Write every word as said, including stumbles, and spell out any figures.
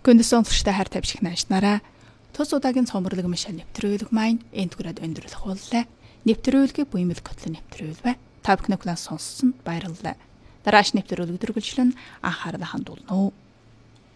Гүндэс сонсогчтой хайр тавьчих наашнараа тус удаагийн цомрлог мишаа нэвтрүүлэг маань энд хүрээд өндөрлөх боллоо. Нэвтрүүлгийн буймэл котлон нэвтрүүлвэ. Та бүхний класс сонссон баярлалаа. Дарааш нэвтрүүлэг дөрвөлжлөн анхаарал хандуулна уу.